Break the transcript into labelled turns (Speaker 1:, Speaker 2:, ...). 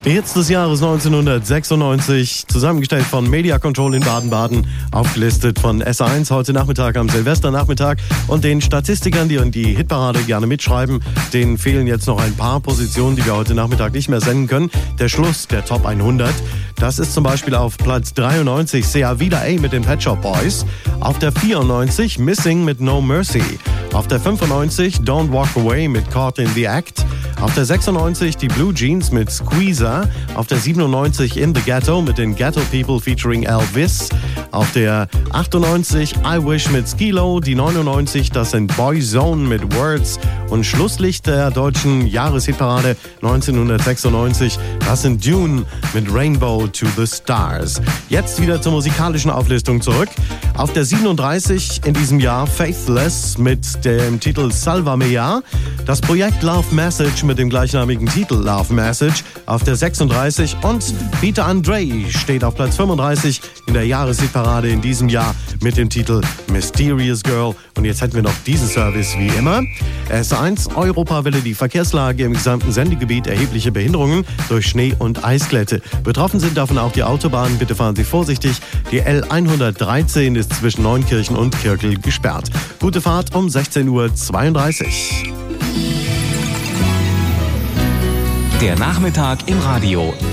Speaker 1: Hits des Jahres 1996, zusammengestellt von Media Control in Baden-Baden, aufgelistet von S1 heute Nachmittag am Silvesternachmittag. Und den Statistikern, die in die Hitparade gerne mitschreiben, denen fehlen jetzt noch ein paar Positionen, die wir heute Nachmittag nicht mehr senden können. Der Schluss der Top 100, das ist zum Beispiel auf Platz 93 Sea Vida A mit den Pet Shop Boys, auf der 94 Missing mit No Mercy, auf der 95 Don't Walk Away mit Caught in the Act, auf der 96 die Blue Jeans mit Squeezer, auf der 97 In the Ghetto mit den Ghetto People featuring Elvis, auf der 98 I Wish mit Skilo, die 99 das sind Boyzone mit Words und Schlusslicht der deutschen Jahreshitparade 1996, das sind Dune mit Rainbow to the Stars. Jetzt wieder zur musikalischen Auflistung zurück. Auf der 37 in diesem Jahr Faithless mit dem Titel Salva Mea, das Projekt Love Message mit dem gleichnamigen Titel Love Message auf der 36 und Peter Andre steht auf Platz 35 in der Jahreshitparade in diesem Jahr mit dem Titel Mysterious Girl. Und jetzt hätten wir noch diesen Service wie immer. S1 Europawelle, die Verkehrslage im gesamten Sendegebiet, erhebliche Behinderungen durch Schnee- und Eisglätte. Betroffen sind davon auch die Autobahnen. Bitte fahren Sie vorsichtig. Die L113 ist zwischen Neunkirchen und Kirkel gesperrt. Gute Fahrt um 16:32 Uhr.
Speaker 2: Der Nachmittag im Radio.